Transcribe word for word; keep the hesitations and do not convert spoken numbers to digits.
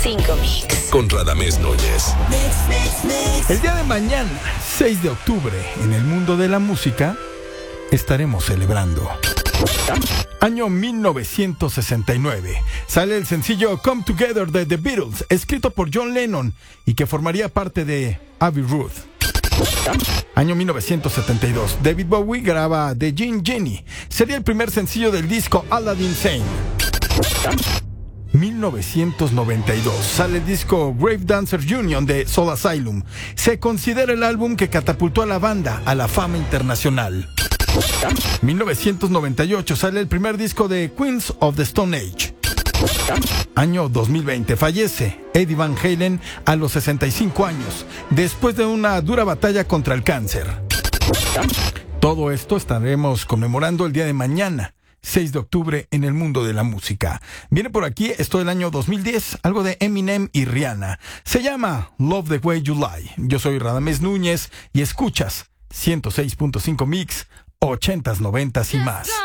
cinco Mix. Con Radamés Núñez. El día de mañana, seis de octubre, en el mundo de la música, estaremos celebrando. Año mil novecientos sesenta y nueve. Sale el sencillo Come Together de The Beatles, escrito por John Lennon y que formaría parte de Abbey Road. Año mil novecientos setenta y dos. David Bowie graba The Gin Genie. Sería el primer sencillo del disco Aladdin Sane. mil novecientos noventa y dos. Sale el disco Grave Dancers Union de Soul Asylum. Se considera el álbum que catapultó a la banda a la fama internacional. mil novecientos noventa y ocho. Sale el primer disco de Queens of the Stone Age. Año dos mil veinte. Fallece Eddie Van Halen a los sesenta y cinco años, después de una dura batalla contra el cáncer. Todo esto estaremos conmemorando el día de mañana, seis de octubre, en el mundo de la música. Viene por aquí, esto del año dos mil diez, algo de Eminem y Rihanna. Se llama Love the Way You Lie. Yo soy Radamés Núñez y escuchas ciento seis punto cinco Mix, ochentas, noventas y más.